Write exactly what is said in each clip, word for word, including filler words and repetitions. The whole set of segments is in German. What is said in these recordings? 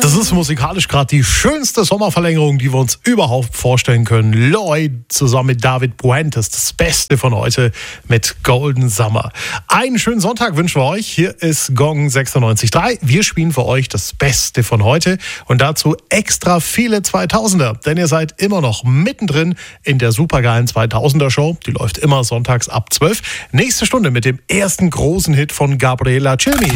Das ist musikalisch gerade die schönste Sommerverlängerung, die wir uns überhaupt vorstellen können. Lloyd zusammen mit David Puentes, das Beste von heute mit Golden Summer. Einen schönen Sonntag wünschen wir euch. Hier ist Gong sechsundneunzig Komma drei. Wir spielen für euch das Beste von heute und dazu extra viele zweitausender. Denn ihr seid immer noch mittendrin in der supergeilen zweitausender Show. Die läuft immer sonntags ab zwölf. Nächste Stunde mit dem ersten großen Hit von Gabriela Cilmi.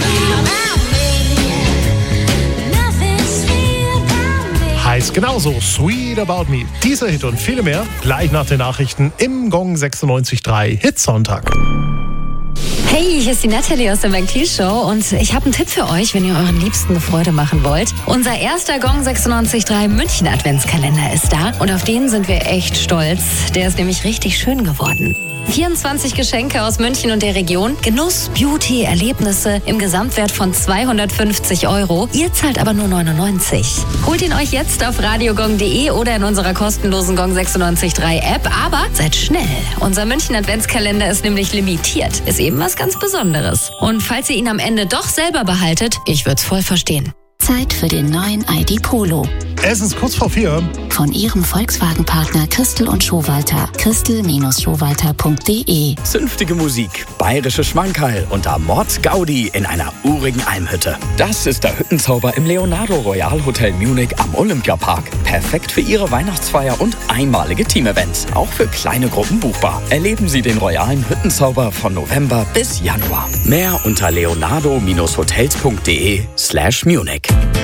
Heißt genauso Sweet About Me. Dieser Hit und viele mehr gleich nach den Nachrichten im Gong sechsundneunzig Komma drei Hitsonntag. Hey, hier ist die Natalie aus der McLean Show und ich habe einen Tipp für euch, wenn ihr euren Liebsten eine Freude machen wollt. Unser erster Gong sechsundneunzig Komma drei München Adventskalender ist da und auf den sind wir echt stolz. Der ist nämlich richtig schön geworden. vierundzwanzig Geschenke aus München und der Region, Genuss, Beauty, Erlebnisse im Gesamtwert von zweihundertfünfzig Euro. Ihr zahlt aber nur neunundneunzig. Holt ihn euch jetzt auf radiogong punkt de oder in unserer kostenlosen Gong sechsundneunzig Komma drei App. Aber seid schnell. Unser München Adventskalender ist nämlich limitiert. Ist eben was ganz Besonderes. Und falls ihr ihn am Ende doch selber behaltet, ich würde es voll verstehen. Zeit für den neuen I D Polo. Es ist kurz vor vier. Von Ihrem Volkswagen-Partner Christel und Schowalter. Christel Schowalter punkt de. Zünftige Musik, bayerische Schmankerl und Mords Gaudi in einer urigen Almhütte. Das ist der Hüttenzauber im Leonardo Royal Hotel Munich am Olympiapark. Perfekt für Ihre Weihnachtsfeier und einmalige Teamevents. Auch für kleine Gruppen buchbar. Erleben Sie den royalen Hüttenzauber von November bis Januar. Mehr unter leonardo-hotels punkt de slash Munich.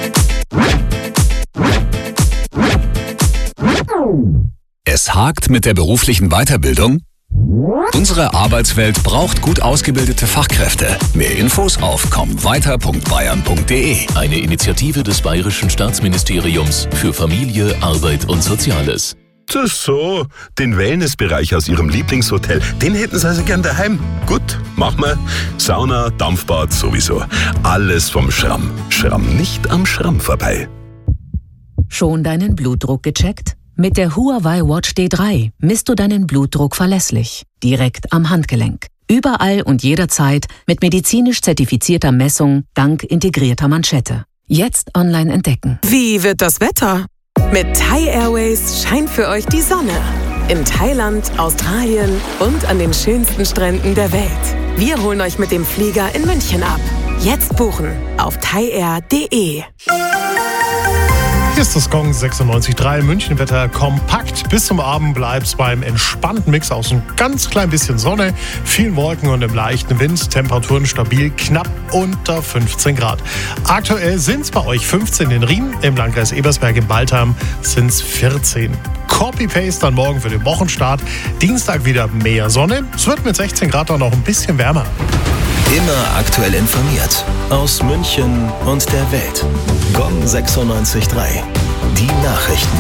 Es hakt mit der beruflichen Weiterbildung? Unsere Arbeitswelt braucht gut ausgebildete Fachkräfte. Mehr Infos auf komm weiter punkt bayern punkt de. Eine Initiative des Bayerischen Staatsministeriums für Familie, Arbeit und Soziales. Das so, den Wellnessbereich aus Ihrem Lieblingshotel, den hätten Sie also gern daheim. Gut, machen wir. Sauna, Dampfbad sowieso. Alles vom Schramm. Schramm nicht am Schramm vorbei. Schon deinen Blutdruck gecheckt? Mit der Huawei Watch D drei misst du deinen Blutdruck verlässlich. Direkt am Handgelenk. Überall und jederzeit mit medizinisch zertifizierter Messung dank integrierter Manschette. Jetzt online entdecken. Wie wird das Wetter? Mit Thai Airways scheint für euch die Sonne. In Thailand, Australien und an den schönsten Stränden der Welt. Wir holen euch mit dem Flieger in München ab. Jetzt buchen auf thai air punkt de. Hier ist das Gong sechsundneunzig Komma drei Münchenwetter kompakt. Bis zum Abend bleibt es beim entspannten Mix aus ein ganz klein bisschen Sonne, vielen Wolken und einem leichten Wind. Temperaturen stabil, knapp unter fünfzehn Grad. Aktuell sind es bei euch fünfzehn in Riem, im Landkreis Ebersberg in Baltham sind es vierzehn. Copy-Paste dann morgen für den Wochenstart. Dienstag wieder mehr Sonne. Es wird mit sechzehn Grad dann noch ein bisschen wärmer. Immer aktuell informiert. Aus München und der Welt. Gong sechsundneunzig Komma drei. Die Nachrichten.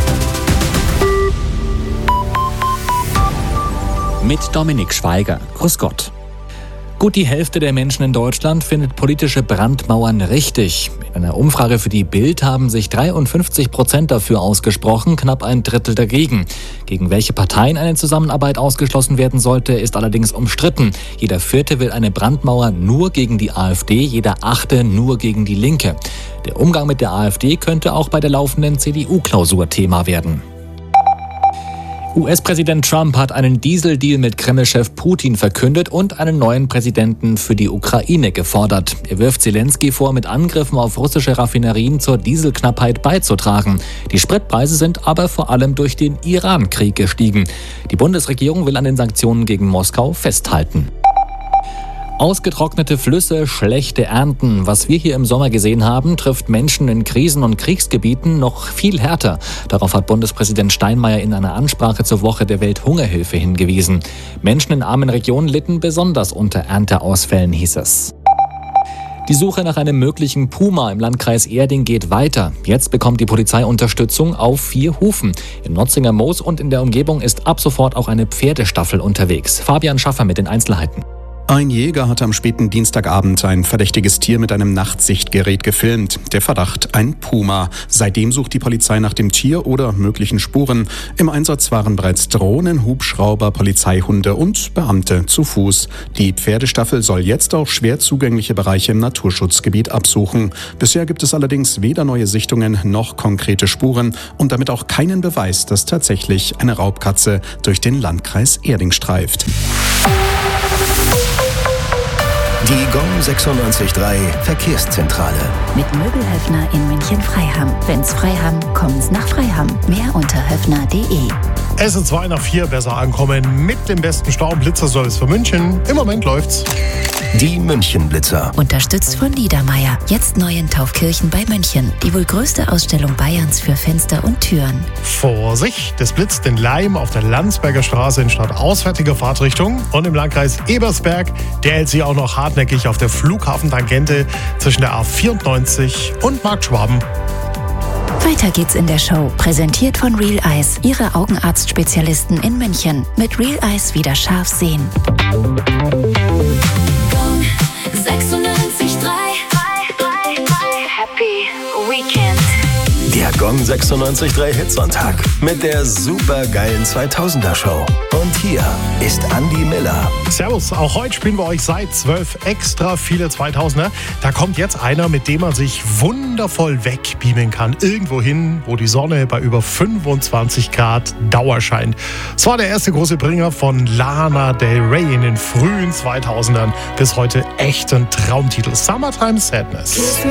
Mit Dominik Schweiger. Grüß Gott. Gut die Hälfte der Menschen in Deutschland findet politische Brandmauern richtig. In einer Umfrage für die Bild haben sich dreiundfünfzig Prozent dafür ausgesprochen, knapp ein Drittel dagegen. Gegen welche Parteien eine Zusammenarbeit ausgeschlossen werden sollte, ist allerdings umstritten. Jeder Vierte will eine Brandmauer nur gegen die AfD, jeder Achte nur gegen die Linke. Der Umgang mit der AfD könnte auch bei der laufenden C D U-Klausur Thema werden. U S-Präsident Trump hat einen Dieseldeal mit Kreml-Chef Putin verkündet und einen neuen Präsidenten für die Ukraine gefordert. Er wirft Zelensky vor, mit Angriffen auf russische Raffinerien zur Dieselknappheit beizutragen. Die Spritpreise sind aber vor allem durch den Iran-Krieg gestiegen. Die Bundesregierung will an den Sanktionen gegen Moskau festhalten. Ausgetrocknete Flüsse, schlechte Ernten. Was wir hier im Sommer gesehen haben, trifft Menschen in Krisen- und Kriegsgebieten noch viel härter. Darauf hat Bundespräsident Steinmeier in einer Ansprache zur Woche der Welthungerhilfe hingewiesen. Menschen in armen Regionen litten besonders unter Ernteausfällen, hieß es. Die Suche nach einem möglichen Puma im Landkreis Erding geht weiter. Jetzt bekommt die Polizei Unterstützung auf vier Hufen. In Notzinger Moos und in der Umgebung ist ab sofort auch eine Pferdestaffel unterwegs. Fabian Schaffer mit den Einzelheiten. Ein Jäger hatte am späten Dienstagabend ein verdächtiges Tier mit einem Nachtsichtgerät gefilmt. Der Verdacht, ein Puma. Seitdem sucht die Polizei nach dem Tier oder möglichen Spuren. Im Einsatz waren bereits Drohnen, Hubschrauber, Polizeihunde und Beamte zu Fuß. Die Pferdestaffel soll jetzt auch schwer zugängliche Bereiche im Naturschutzgebiet absuchen. Bisher gibt es allerdings weder neue Sichtungen noch konkrete Spuren und damit auch keinen Beweis, dass tatsächlich eine Raubkatze durch den Landkreis Erding streift. Die Gong sechsundneunzig Komma drei Verkehrszentrale. Mit Möbelhöfner in München-Freiham. Wenn's Freiham, kommen's nach Freiham. Mehr unter höfner punkt de. Es ist zwei nach vier, besser ankommen mit dem besten Stau- und Blitzerservice für München. Im Moment läuft's. Die München-Blitzer. Unterstützt von Niedermeyer. Jetzt neu in Taufkirchen bei München. Die wohl größte Ausstellung Bayerns für Fenster und Türen. Vorsicht, es blitzt in Leim auf der Landsberger Straße in stadtauswärtiger Fahrtrichtung. Und im Landkreis Ebersberg, der hält sich auch noch hartnäckig auf der Flughafentangente zwischen der A vierundneunzig und Markt Schwaben. Weiter geht's in der Show. Präsentiert von Real Eyes, Ihre Augenarztspezialisten in München. Mit Real Eyes wieder scharf sehen. sechsundneunzig Komma drei Happy Weekend. Der Gong sechsundneunzig Komma drei Hitsonntag mit der supergeilen zweitausender Show. Und hier ist Andi Miller. Servus, auch heute spielen wir euch seit zwölf extra viele zweitausender. Da kommt jetzt einer, mit dem man sich wundervoll wegbeamen kann. Irgendwo hin, wo die Sonne bei über fünfundzwanzig Grad Dauer scheint. Es war der erste große Bringer von Lana Del Rey in den frühen zweitausendern. Bis heute echt ein Traumtitel. Summertime Sadness.